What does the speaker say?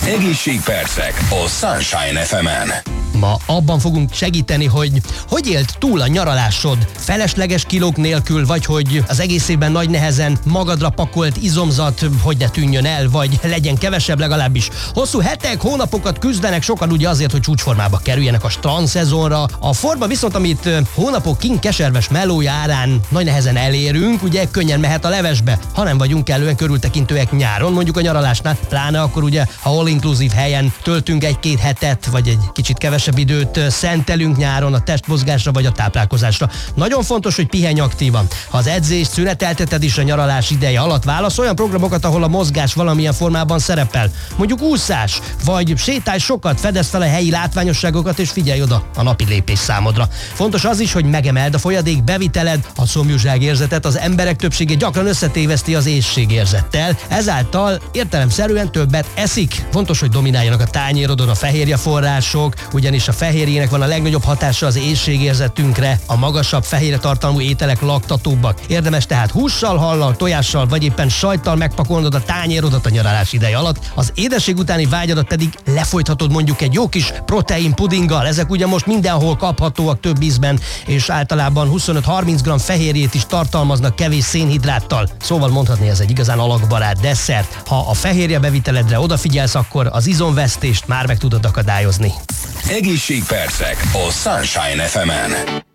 Egészségpercek a Sunshine FM-en. Ma abban fogunk segíteni, hogy élt túl a nyaralásod, felesleges kilók nélkül, vagy hogy az egész évben nagy nehezen magadra pakolt izomzat, hogy ne tűnjön el, vagy legyen kevesebb legalábbis. Hosszú hetek, hónapokat küzdenek sokan ugye azért, hogy csúcsformába kerüljenek a strandszezonra. A forma viszont, amit hónapok keserves melója árán nagy nehezen elérünk, ugye könnyen mehet a levesbe, ha nem vagyunk kellően körültekintőek nyáron, mondjuk a nyaralásnál, pláne akkor ugye, ha all-inclusive helyen töltünk egy-két hetet, vagy egy kicsit kevesebb időt szentelünk nyáron a testmozgásra vagy a táplálkozásra. Nagyon fontos, hogy pihenj aktívan. Ha az edzést szünetelteted is a nyaralás ideje alatt, válasz olyan programokat, ahol a mozgás valamilyen formában szerepel. Mondjuk úszás, vagy sétálj sokat, fedezd fel a helyi látványosságokat és figyelj oda a napi lépés számodra. Fontos az is, hogy megemeld a folyadék beviteled, a szomjúságérzetet, az emberek többsége gyakran összetéveszti az éhségérzettel, ezáltal értelemszerűen többet eszik. Fontos, hogy domináljanak a tányérodon a fehérjeforrások, ugyanis a fehérjének van a legnagyobb hatása az éhségérzetünkre, a magasabb fehérje tartalmú ételek laktatóbbak. Érdemes tehát hússal, hallal, tojással vagy éppen sajttal megpakolnod a tányérodat a nyaralás ideje alatt, az édesség utáni vágyadat pedig lefolythatod mondjuk egy jó kis protein pudinggal. Ezek ugye most mindenhol kaphatóak több ízben, és általában 25-30 g fehérjét is tartalmaznak kevés szénhidráttal. Szóval mondhatni, ez egy igazán alakbarát desszert. Ha a fehérje beviteledre odafigyelsz, akkor az izomvesztést már meg tudod akadályozni. Egészségpercek a Sunshine FM-en.